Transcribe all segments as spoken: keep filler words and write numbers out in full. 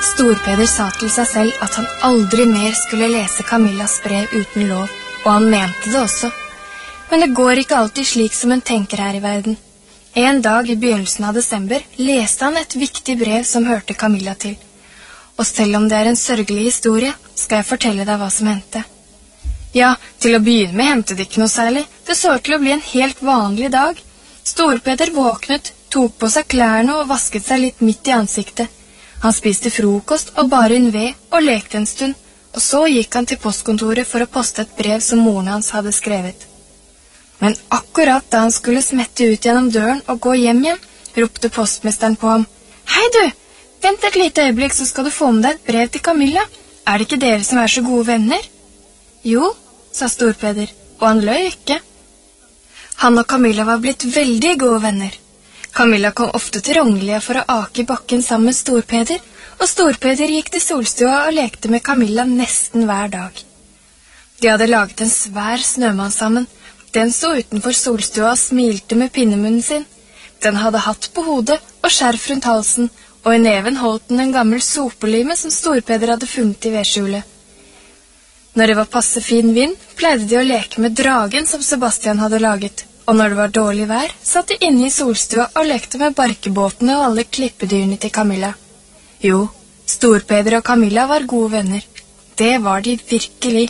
Storpeder sa til seg selv at han aldri mer skulle lese Camillas brev uten lov, og han mente det også. Men det går ikke alltid slik som en tenker her i verden. En dag i begynnelsen av desember leste han et viktig brev som hørte Camilla til. Og selv om det er en sørgelig historie, skal jeg fortelle deg hva som hendte. Ja, til å begynne med hendte det ikke noe særlig. Det så til å bli en helt vanlig dag. Storpeder våknet, tok på seg klærne og vasket seg litt midt i ansiktet. Han spiste frokost og bar inn ved og lekte en stund, og så gikk han til postkontoret for å poste et brev som moren hans hadde skrevet. Men akkurat da han skulle smette ut gjennom døren og gå hjem igjen, ropte postmesteren på ham. «Hei du! Vent et lite øyeblikk, så skal du få med deg et brev til Camilla. Er det ikke dere som er så gode venner?» «Jo», sa Storpeder, og han løy ikke. Han og Camilla var blitt veldig gode venner. Camilla kom ofte til Ronglia for å ake i bakken sammen med Storpeder, og Storpeder gikk til solstua og lekte med Camilla nesten hver dag. De hadde laget en svær snømann sammen. Den sto utenfor solstua og smilte med pinnemunnen sin. Den hadde hatt på hodet og skjerf rundt halsen, og i neven holdt den en gammel sopelime som Storpeder hadde funnet i vedskjulet. Når det var passe fin vind, pleide de å leke med dragen som Sebastian hadde laget, og når det var dårlig vær, satt de inne i solstua og lekte med barkebåtene og alle klippedyrene til Camilla. Jo, Storpeder og Camilla var gode venner. Det var de virkelig.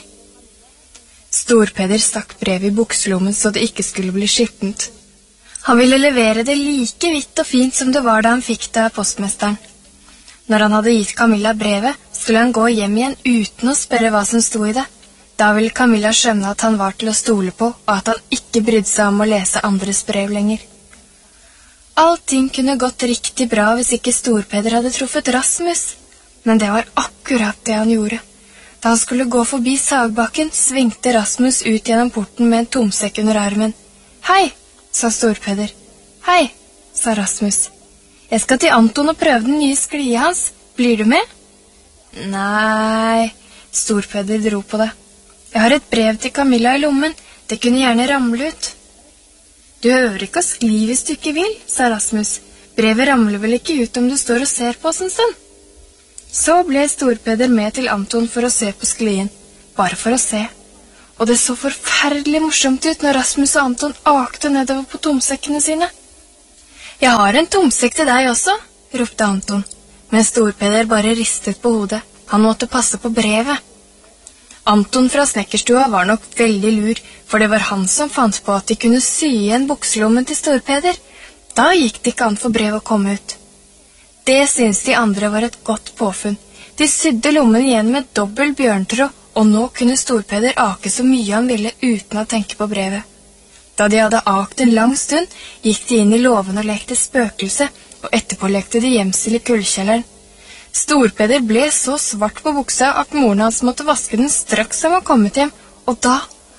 Storpeder stakk brev i bukselommen så det ikke skulle bli skittent. Han ville levere det like hvitt og fint som det var da han fikk det av postmesteren. Når han hadde gitt Camilla brevet, skulle han gå hjem igjen uten å spørre hva som sto i det. Da ville Camilla skjønne at han var til å stole på, og at han ikke brydde seg om å lese andres brev lenger. Allting kunne gått riktig bra hvis ikke Storpeder hadde truffet Rasmus, men det var akkurat det han gjorde. Da han skulle gå forbi sagbakken, svingte Rasmus ut gjennom porten med en tomsekk under armen. «Hei», sa Storpeder. «Hei», sa Rasmus. «Jeg skal til Anton og prøve den nye sklie hans. Blir du med?» «Nei», Storpeder dro på det. «Jeg har et brev til Camilla i lommen. Det kunne gjerne ramle ut.» «Du øver ikke å skli hvis du ikke vil», sa Rasmus. «Brevet ramler vel ikke ut om du står og ser på oss en stund?» Så ble Storpeder med til Anton for å se på sklien. Bare for å se. Og det så forferdelig morsomt ut når Rasmus og Anton akte nedover på tomsekkene sine. «Jeg har en tomsekk til deg også», ropte Anton. Men Storpeder bare ristet på hodet. Han måtte passe på brevet. Anton fra snekkerstua var nok veldig lur, for det var han som fant på at de kunne sy igjen bukselommen til Storpeder. Da gikk det ikke an for brev å komme ut. Det syntes de andre var et godt påfunn. De sydde lommen igjen med dobbel bjørntråd, og nå kunne Storpeder ake så mye han ville uten å tenke på brevet. Da de hadde akt en lang stund, gikk de inn i låven og lekte spøkelse, og etterpå lekte de gjemsel i kullkjelleren. Storpeder ble så svart på buksa at moren hans måtte vaske den straks han var kommet hjem, og da,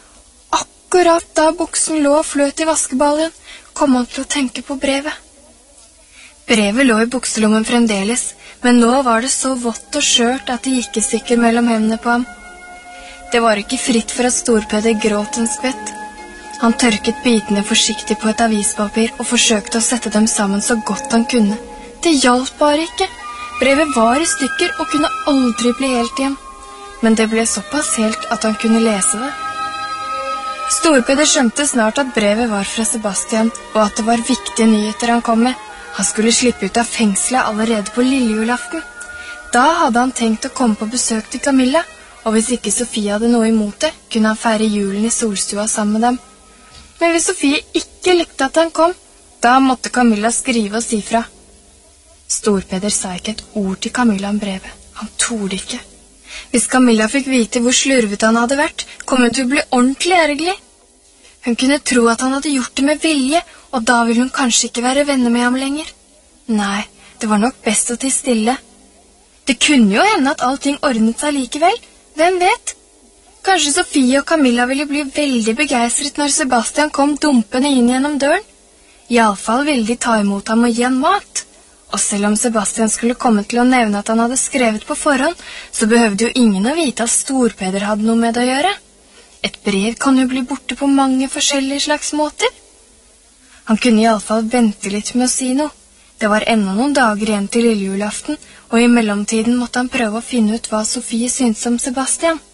akkurat da buksen lå og fløt i vaskeballen, kom han til å tenke på brevet. Brevet lå i bukselommen fremdeles, men nå var det så vått og skjørt at det gikk i stykker mellom hendene på ham. Det var ikke fritt for at Storpeder gråt en skvett. Han tørket bitene forsiktig på et avispapir og forsøkte å sette dem sammen så godt han kunne. Det hjalp bare ikke. Brevet var i stykker og kunne aldri bli helt igjen. Men det ble såpass helt at han kunne lese det. Storpeder skjønte snart at brevet var fra Sebastian, og at det var viktige nyheter han kom med. Han skulle slippe ut av fengselet allerede på lillejulaften. Da hadde han tenkt å komme på besøk til Camilla, og hvis ikke Sofie hadde noe imot det, kunne han feire julen i solstua sammen med dem. Men hvis Sofie ikke likte at han kom, da måtte Camilla skrive og si fra. Storpeder sa ikke et ord til Camilla om brevet. Han torde ikke. Hvis Camilla fikk vite hvor slurvet han hadde vært, kom hun til å bli ordentlig ergerlig. Hun kunne tro at han hadde gjort det med vilje, og da ville hun kanskje ikke være venner med ham lenger. Nei, det var nok best å tie stille. Det kunne jo hende at allting ordnet seg likevel. Hvem vet? Kanskje Sofie og Camilla ville bli veldig begeistret når Sebastian kom dumpende inn gjennom døren. I alle fall ville de ta imot ham og gi han mat. Og selv om Sebastian skulle komme til å nevne at han hadde skrevet på forhånd, så behøvde jo ingen å vite at Storpeder hadde noe med det å gjøre. Et brev kan jo bli borte på mange forskjellige slags måter. Han kunne i alle fall vente litt med å si noe. Det var enda noen dager igjen til lille julaften, og i mellomtiden måtte han prøve å finne ut hva Sofie syntes om Sebastian.